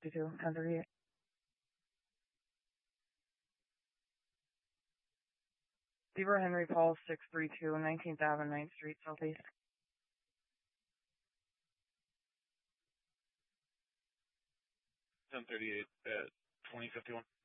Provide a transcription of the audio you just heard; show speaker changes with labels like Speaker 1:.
Speaker 1: 1038. Theodore Henry Paul 632, 19th Avenue, 9th Street, Southeast.
Speaker 2: 1038 at 2051.